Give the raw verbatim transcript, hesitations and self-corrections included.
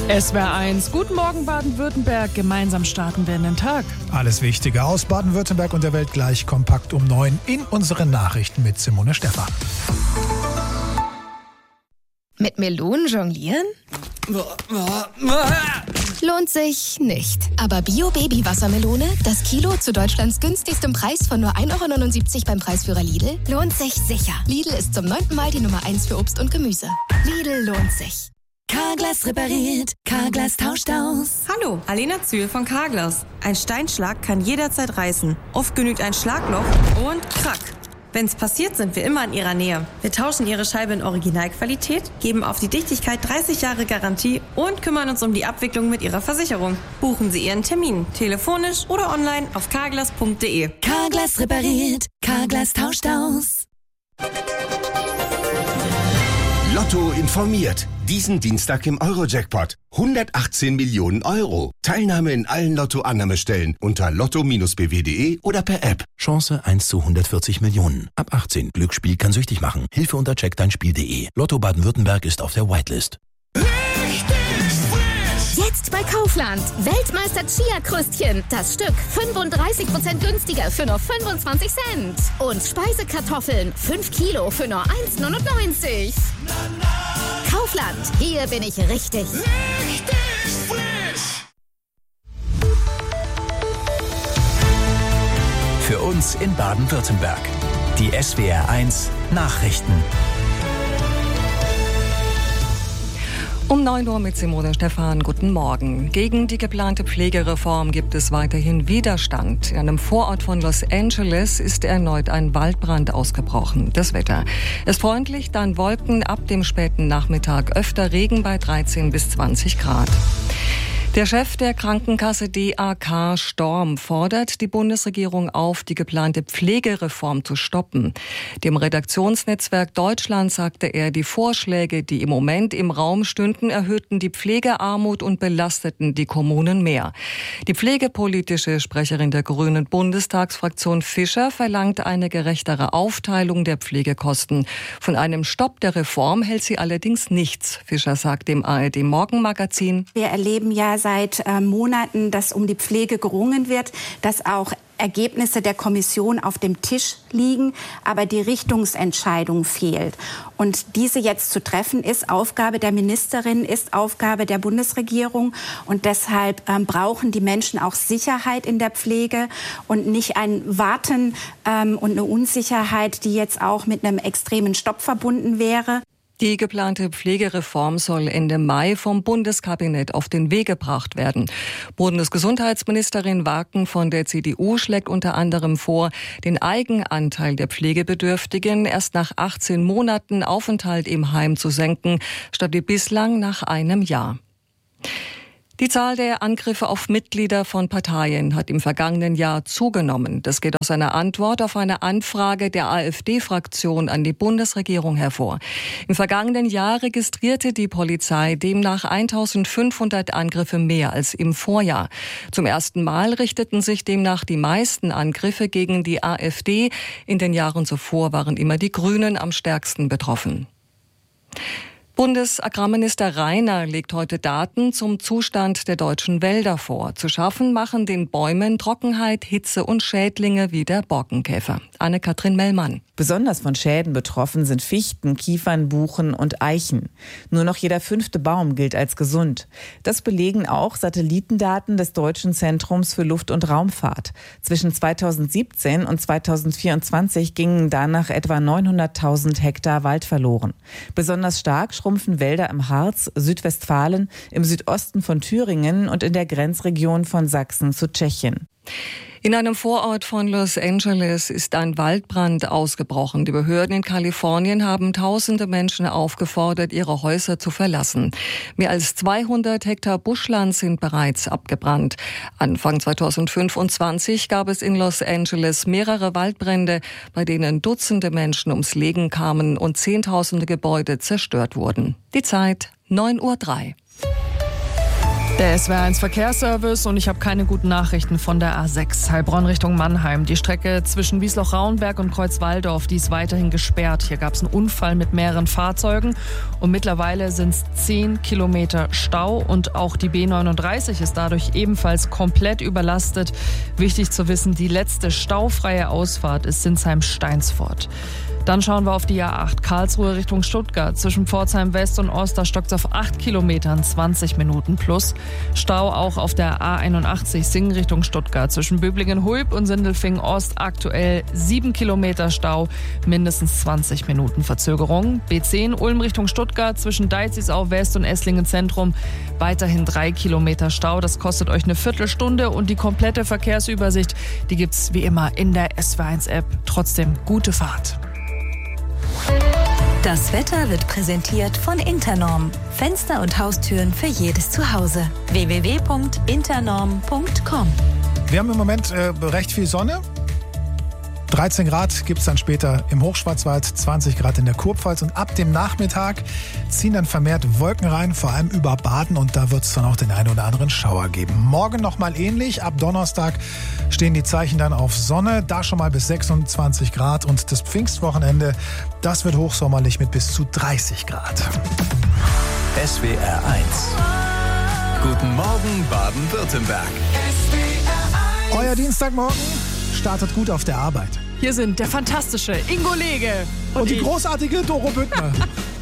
S W R eins, guten Morgen Baden-Württemberg, gemeinsam starten wir in den Tag. Alles Wichtige aus Baden-Württemberg und der Welt gleich kompakt um neun in unseren Nachrichten mit Simone Stephan. Mit Melonen jonglieren? Lohnt sich nicht. Aber Bio-Baby-Wassermelone, das Kilo zu Deutschlands günstigstem Preis von nur ein Euro neunundsiebzig beim Preisführer Lidl, lohnt sich sicher. Lidl ist zum neunten Mal die Nummer eins für Obst und Gemüse. Lidl lohnt sich. Carglass repariert, Carglass tauscht aus. Hallo, Alena Zühl von Carglass. Ein Steinschlag kann jederzeit reißen. Oft genügt ein Schlagloch und krack. Wenn's passiert, sind wir immer in Ihrer Nähe. Wir tauschen Ihre Scheibe in Originalqualität, geben auf die Dichtigkeit dreißig Jahre Garantie und kümmern uns um die Abwicklung mit Ihrer Versicherung. Buchen Sie Ihren Termin, telefonisch oder online auf carglass punkt de. Carglass repariert, Carglass tauscht aus. Lotto informiert. Diesen Dienstag im Euro-Jackpot. hundertachtzehn Millionen Euro. Teilnahme in allen Lotto-Annahmestellen unter lotto Bindestrich b w punkt de oder per App. Chance eins zu hundertvierzig Millionen. Ab achtzehn. Glücksspiel kann süchtig machen. Hilfe unter check dein spiel punkt de. Lotto Baden-Württemberg ist auf der Whitelist. Jetzt bei Kaufland. Weltmeister Chia-Krüstchen. Das Stück fünfunddreißig Prozent günstiger für nur fünfundzwanzig Cent. Und Speisekartoffeln. fünf Kilo für nur eins neunundneunzig. Kaufland. Hier bin ich richtig. Richtig frisch. Für uns in Baden-Württemberg. Die S W R eins Nachrichten. Um neun Uhr mit Simone Stephan. Guten Morgen. Gegen die geplante Pflegereform gibt es weiterhin Widerstand. In einem Vorort von Los Angeles ist erneut ein Waldbrand ausgebrochen. Das Wetter ist freundlich, dann Wolken, ab dem späten Nachmittag öfter Regen bei dreizehn bis zwanzig Grad. Der Chef der Krankenkasse D A K, Storm, fordert die Bundesregierung auf, die geplante Pflegereform zu stoppen. Dem Redaktionsnetzwerk Deutschland sagte er, die Vorschläge, die im Moment im Raum stünden, erhöhten die Pflegearmut und belasteten die Kommunen mehr. Die pflegepolitische Sprecherin der Grünen Bundestagsfraktion Fischer verlangt eine gerechtere Aufteilung der Pflegekosten. Von einem Stopp der Reform hält sie allerdings nichts. Fischer sagt dem A R D-Morgenmagazin: Wir erleben ja seit äh, Monaten, dass um die Pflege gerungen wird, dass auch Ergebnisse der Kommission auf dem Tisch liegen, aber die Richtungsentscheidung fehlt. Und diese jetzt zu treffen, ist Aufgabe der Ministerin, ist Aufgabe der Bundesregierung. Und deshalb ähm, brauchen die Menschen auch Sicherheit in der Pflege und nicht ein Warten ähm, und eine Unsicherheit, die jetzt auch mit einem extremen Stopp verbunden wäre. Die geplante Pflegereform soll Ende Mai vom Bundeskabinett auf den Weg gebracht werden. Bundesgesundheitsministerin Waken von der C D U schlägt unter anderem vor, den Eigenanteil der Pflegebedürftigen erst nach achtzehn Monaten Aufenthalt im Heim zu senken, statt wie bislang nach einem Jahr. Die Zahl der Angriffe auf Mitglieder von Parteien hat im vergangenen Jahr zugenommen. Das geht aus einer Antwort auf eine Anfrage der AfD-Fraktion an die Bundesregierung hervor. Im vergangenen Jahr registrierte die Polizei demnach eintausendfünfhundert Angriffe mehr als im Vorjahr. Zum ersten Mal richteten sich demnach die meisten Angriffe gegen die AfD. In den Jahren zuvor waren immer die Grünen am stärksten betroffen. Bundesagrarminister Rainer legt heute Daten zum Zustand der deutschen Wälder vor. Zu schaffen machen den Bäumen Trockenheit, Hitze und Schädlinge wie der Borkenkäfer. Anne-Kathrin Mellmann. Besonders von Schäden betroffen sind Fichten, Kiefern, Buchen und Eichen. Nur noch jeder fünfte Baum gilt als gesund. Das belegen auch Satellitendaten des Deutschen Zentrums für Luft- und Raumfahrt. Zwischen zweitausendsiebzehn und zweitausendvierundzwanzig gingen danach etwa neunhunderttausend Hektar Wald verloren. Besonders stark schrumpfen Wälder im Harz, Südwestfalen, im Südosten von Thüringen und in der Grenzregion von Sachsen zu Tschechien. In einem Vorort von Los Angeles ist ein Waldbrand ausgebrochen. Die Behörden in Kalifornien haben tausende Menschen aufgefordert, ihre Häuser zu verlassen. Mehr als zweihundert Hektar Buschland sind bereits abgebrannt. Anfang zweitausendfünfundzwanzig gab es in Los Angeles mehrere Waldbrände, bei denen Dutzende Menschen ums Leben kamen und zehntausende Gebäude zerstört wurden. Die Zeit neun Uhr drei. Der S W R eins Verkehrsservice und ich habe keine guten Nachrichten von der A sechs Heilbronn Richtung Mannheim. Die Strecke zwischen Wiesloch-Rauenberg und Kreuzwaldorf, die ist weiterhin gesperrt. Hier gab es einen Unfall mit mehreren Fahrzeugen und mittlerweile sind es zehn Kilometer Stau und auch die B neununddreißig ist dadurch ebenfalls komplett überlastet. Wichtig zu wissen, die letzte staufreie Ausfahrt ist Sinsheim-Steinsfort. Dann schauen wir auf die A acht Karlsruhe Richtung Stuttgart. Zwischen Pforzheim West und Ost, da stockt es auf acht Kilometern, zwanzig Minuten plus. Stau auch auf der A einundachtzig Singen Richtung Stuttgart. Zwischen Böblingen-Hulb und Sindelfingen Ost aktuell sieben Kilometer Stau, mindestens zwanzig Minuten Verzögerung. B zehn Ulm Richtung Stuttgart zwischen Deizisau West und Esslingen Zentrum weiterhin drei Kilometer Stau. Das kostet euch eine Viertelstunde und die komplette Verkehrsübersicht, die gibt's wie immer in der S W R eins App. Trotzdem gute Fahrt. Das Wetter wird präsentiert von Internorm. Fenster und Haustüren für jedes Zuhause. w w w punkt internorm punkt com. Wir haben im Moment äh, recht viel Sonne. dreizehn Grad gibt es dann später im Hochschwarzwald, zwanzig Grad in der Kurpfalz und ab dem Nachmittag ziehen dann vermehrt Wolken rein, vor allem über Baden und da wird es dann auch den einen oder anderen Schauer geben. Morgen nochmal ähnlich, ab Donnerstag stehen die Zeichen dann auf Sonne, da schon mal bis sechsundzwanzig Grad und das Pfingstwochenende, das wird hochsommerlich mit bis zu dreißig Grad. S W R eins. Guten Morgen Baden-Württemberg. Euer Dienstagmorgen startet gut auf der Arbeit. Hier sind der fantastische Ingo Lege und, und die ich. großartige Doro Büttner.